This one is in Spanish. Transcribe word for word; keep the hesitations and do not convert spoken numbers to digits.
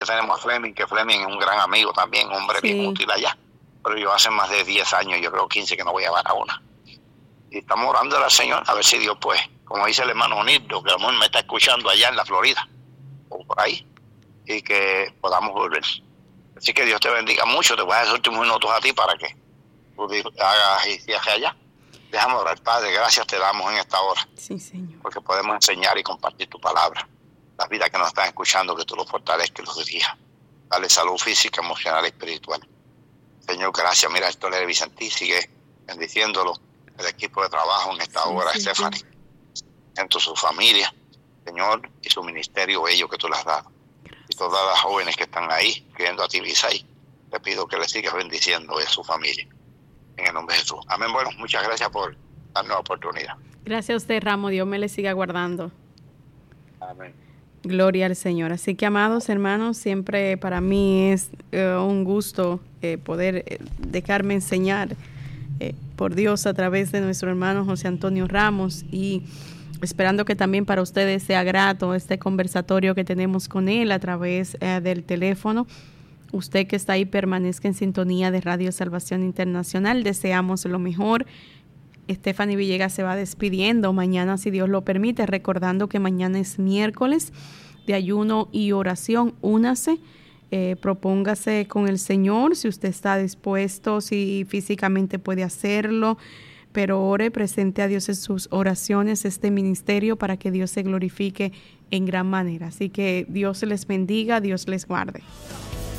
Tenemos a Fleming, que Fleming es un gran amigo también, un hombre sí. bien útil allá. Pero yo hace más de diez años, yo creo quince, que no voy a llevar a una. Y estamos orando al Señor, a ver si Dios, pues, como dice el hermano Nildo, que a lo mejor me está escuchando allá en la Florida, o por ahí, y que podamos volver. Así que Dios te bendiga mucho. Te voy a dar esos últimos minutos a ti para que tú hagas y viajes allá. Déjame orar. Padre, gracias te damos en esta hora. Sí, Señor. Porque podemos enseñar y compartir tu palabra. Las vidas que nos están escuchando, que tú los fortalezcas y los dirijas. Dale salud física, emocional y espiritual. Señor, gracias. Mira, esto le Vicentí, sigue bendiciéndolo. El equipo de trabajo en esta sí, hora, sí, Stephanie. Sí. En tu su familia, Señor, y su ministerio bello que tú le has dado. Y todas las jóvenes que están ahí, creyendo a ti, Bisay, te pido que le sigas bendiciendo a su familia. En el nombre de Jesús. Amén. Bueno, muchas gracias por darnos la oportunidad. Gracias a usted, Ramo. Dios me le siga guardando. Amén. Gloria al Señor. Así que, amados hermanos, siempre para mí es eh, un gusto eh, poder eh, dejarme enseñar eh, por Dios a través de nuestro hermano José Antonio Ramos, y esperando que también para ustedes sea grato este conversatorio que tenemos con él a través eh, del teléfono. Usted que está ahí, permanezca en sintonía de Radio Salvación Internacional. Deseamos lo mejor. Stephanie Villegas se va despidiendo. Mañana, si Dios lo permite, recordando que mañana es miércoles de ayuno y oración. Únase, eh, propóngase con el Señor si usted está dispuesto, si físicamente puede hacerlo, pero ore, presente a Dios en sus oraciones este ministerio para que Dios se glorifique en gran manera. Así que Dios les bendiga, Dios les guarde.